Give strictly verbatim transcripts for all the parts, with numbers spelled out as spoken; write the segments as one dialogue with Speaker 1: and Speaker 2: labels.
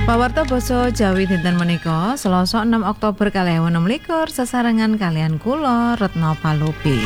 Speaker 1: Pawarta basa Jawi dinten menika Selasa enam Oktober kalih ewu enem likur sesarengan kalian kula Retno Palupi.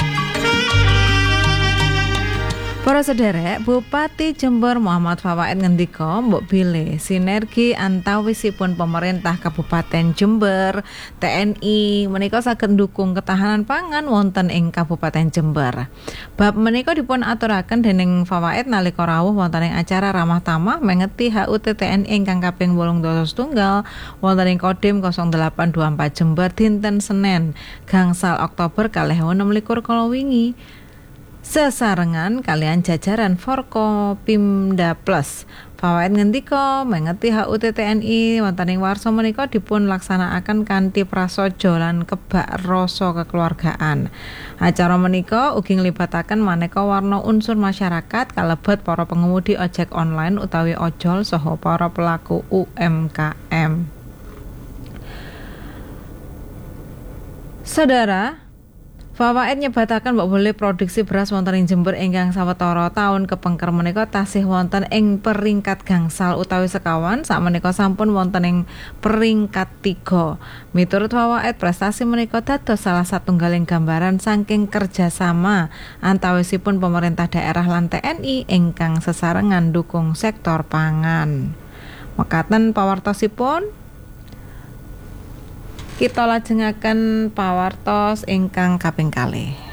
Speaker 1: Para sederek, Bupati Jember Muhammad Fawaid ngendika mbok bilih sinergi antawisipun pemerintah Kabupaten Jember, T N I menika saged ndukung ketahanan pangan wonten ing Kabupaten Jember. Bab menika dipun aturaken dening Fawaid nalika rawuh wonten ing acara ramah tamah mengeti H U T T N I ingkang kaping wolung dasa setunggal wonten ing Kodim nol delapan dua empat Jember dinten Senin, gangsal Oktober kalih ewu enem likur kala wingi. Sesarengan kalian jajaran Forkopimda Plus. Fawaid ngendika mengeti H U T T N I wonten ing warsa menika dipun laksanakaken kanthi prasaja lan kebak rasa kekeluargaan. Acara menika ugi nglibataken maneka warna unsur masyarakat kalebet para pengemudi ojek online utawi ojol saha para pelaku U M K M. Saudara, Fawaid nyebataken mbok boleh produksi beras wonten ing Jember ingkang sawetara taun kepengker menika tasih wonten ing peringkat gangsal utawi sekawan, sakmenika sampun wonten ing peringkat tiga. Miturut Fawaid, prestasi menika dados salah satunggaling gambaran saking kerjasama antawisipun pemerintah daerah lan T N I ingkang sesarengan dukung sektor pangan. Mekaten pawartosipun kita lajengaken pawartos ingkang kaping kalih.